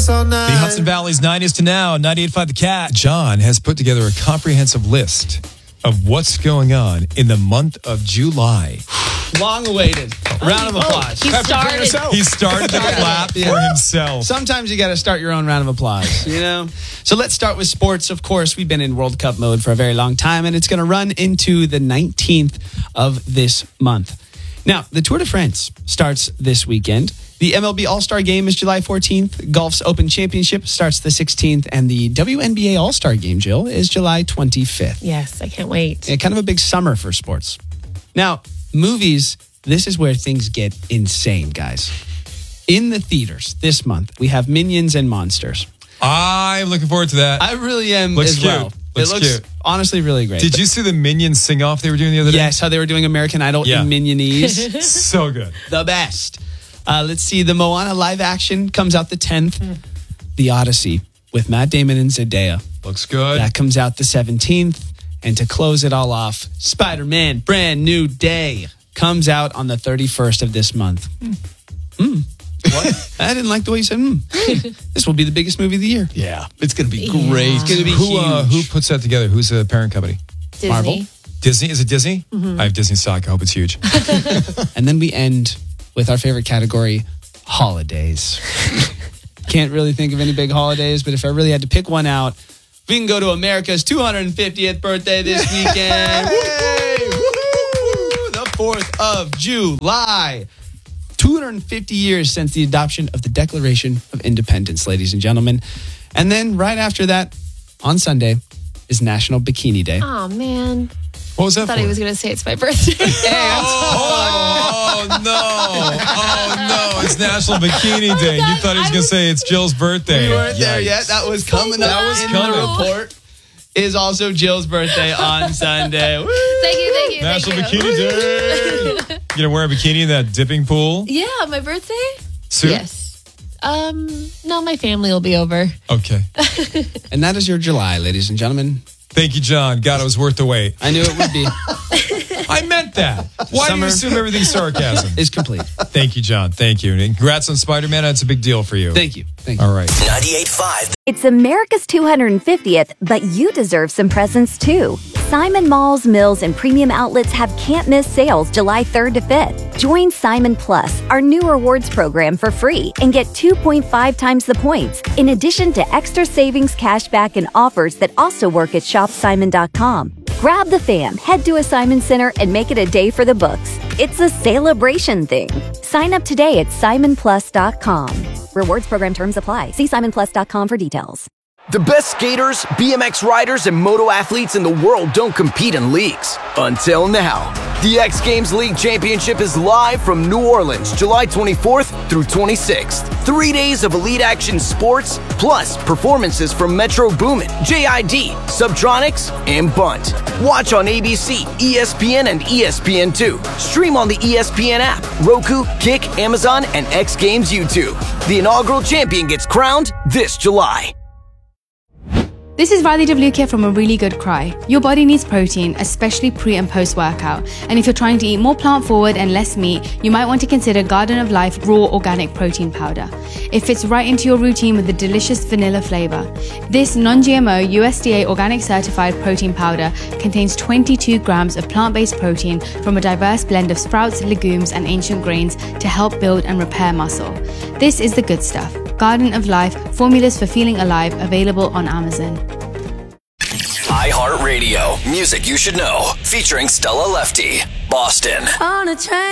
us all night. The Hudson Valley's 90s to now, 98.5 The Cat. John has put together a comprehensive list of what's going on in the month of July. Long awaited. Round of applause. He started the clap for himself. Sometimes you got to start your own round of applause, you know? So let's start with sports. Of course, we've been in World Cup mode for a very long time, and it's going to run into the 19th of this month. Now, the Tour de France starts this weekend. The MLB All-Star Game is July 14th. Golf's Open Championship starts the 16th. And the WNBA All-Star Game, Jill, is July 25th. Yes, I can't wait. Yeah, kind of a big summer for sports. Now, movies, this is where things get insane, guys. In the theaters this month, we have Minions and Monsters. I'm looking forward to that. I really am Looks as cute. well. Looks it looks cute. honestly really great. Did you see the Minions sing-off they were doing the other day? Yes, how they were doing American Idol in Minionese. So good. The best. Let's see. The Moana live action comes out the 10th. The Odyssey with Matt Damon and Zendaya. Looks good. That comes out the 17th. And to close it all off, Spider-Man Brand New Day comes out on the 31st of this month. What? I didn't like the way you said, This will be the biggest movie of the year. Yeah. It's going to be great. It's going to be huge. Who puts that together? Who's the parent company? Disney. Marvel. Disney? Is it Disney? I have Disney stock. I hope it's huge. And then we end with our favorite category, holidays. Can't really think of any big holidays, but if I really had to pick one out, we can go to America's 250th birthday this weekend. Woo-hoo! The 4th of July. 250 years since the adoption of the Declaration of Independence, ladies and gentlemen. And then right after that, on Sunday, is National Bikini Day. Oh, man. What was that I thought for? he was going to say it's my birthday. Oh, no. It's National Bikini Day. You thought he was going to say it's Jill's birthday. We weren't there yet. That was coming up. That was in coming. the report. Is also Jill's birthday on Sunday. Woo! Thank you. National Bikini Day. You gonna wear a bikini in that dipping pool? Yeah, my birthday? Soon? Yes. No, my family will be over. Okay. And that is your July, ladies and gentlemen. Thank you, John. God, it was worth the wait. I knew it would be. I meant that. Why do you Summer assume everything's sarcasm? is complete. Thank you, John. Thank you. And congrats on Spider-Man. That's a big deal for you. Thank you. All right. 98.5. It's America's 250th, but you deserve some presents too. Simon Malls, Mills, and premium outlets have can't-miss sales July 3rd to 5th. Join Simon Plus, our new rewards program, for free and get 2.5 times the points, in addition to extra savings, cashback, and offers that also work at shopsimon.com. Grab the fam, head to a Simon Center, and make it a day for the books. It's a celebration thing. Sign up today at simonplus.com. Rewards program terms apply. See simonplus.com for details. The best skaters, BMX riders, and moto athletes in the world don't compete in leagues. Until now. The X Games League Championship is live from New Orleans, July 24th through 26th. 3 days of elite action sports, plus performances from Metro Boomin, JID, Subtronics, and Bunt. Watch on ABC, ESPN, and ESPN2. Stream on the ESPN app, Roku, Kick, Amazon, and X Games YouTube. The inaugural champion gets crowned this July. This is Riley Devlukia from A Really Good Cry. Your body needs protein, especially pre and post workout. And if you're trying to eat more plant forward and less meat, you might want to consider Garden of Life Raw Organic Protein Powder. It fits right into your routine with a delicious vanilla flavor. This non-GMO USDA organic certified protein powder contains 22 grams of plant-based protein from a diverse blend of sprouts, legumes, and ancient grains to help build and repair muscle. This is the good stuff. Garden of Life, formulas for feeling alive, available on Amazon. iHeartRadio. Music you should know. Featuring Stella Lefty. Boston. On a train.